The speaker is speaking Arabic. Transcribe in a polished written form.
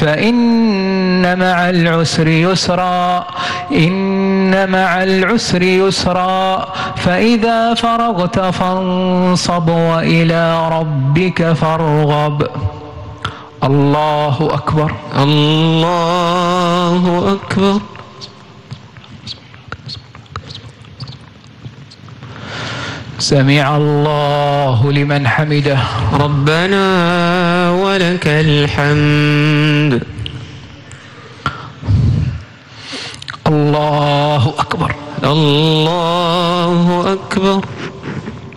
فإن مع العسر يسرا إن مع العسر يسرا فإذا فرغت فانصب وإلى ربك فارغب. الله أكبر. الله أكبر. سمع الله لمن حمده. ربنا ولك الحمد. الله أكبر. الله أكبر.